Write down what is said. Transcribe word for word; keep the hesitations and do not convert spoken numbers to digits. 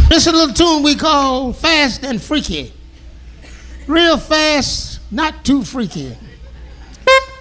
This is a little tune we call Fast and Freaky. Real fast, not too freaky.